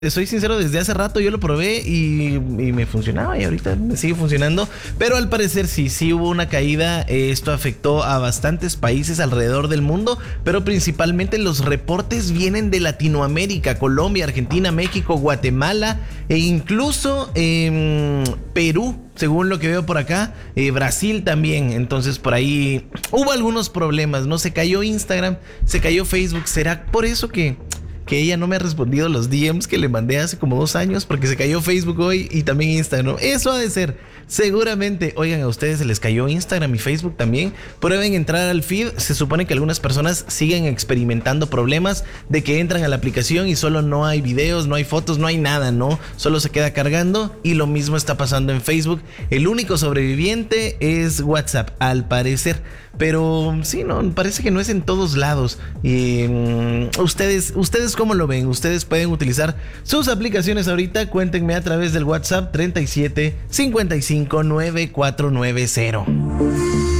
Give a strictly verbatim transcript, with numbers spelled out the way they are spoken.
soy sincero, desde hace rato yo lo probé y, y me funcionaba y ahorita me sigue funcionando. Pero al parecer sí, sí hubo una caída. Esto afectó a bastantes países alrededor del mundo, pero principalmente los reportes vienen de Latinoamérica, Colombia, Argentina, México, Guatemala e incluso eh, Perú. Según lo que veo por acá, eh, Brasil también. Entonces por ahí hubo algunos problemas, ¿no? Se cayó Instagram, se cayó Facebook. ¿Será por eso que... que ella no me ha respondido los D Ms que le mandé hace como dos años? Porque se cayó Facebook hoy y también Instagram. Eso ha de ser, seguramente. Oigan, a ustedes se les cayó Instagram y Facebook también. Prueben entrar al feed. Se supone que algunas personas siguen experimentando problemas de que entran a la aplicación y solo no hay videos, no hay fotos, no hay nada, ¿no? Solo se queda cargando y lo mismo está pasando en Facebook. El único sobreviviente es WhatsApp, al parecer. Pero sí, no, parece que no es en todos lados. Y um, ustedes, ustedes ¿cómo lo ven? Ustedes pueden utilizar sus aplicaciones ahorita. Cuéntenme a través del WhatsApp treinta y siete cincuenta y cinco nueve cuatro nueve cero.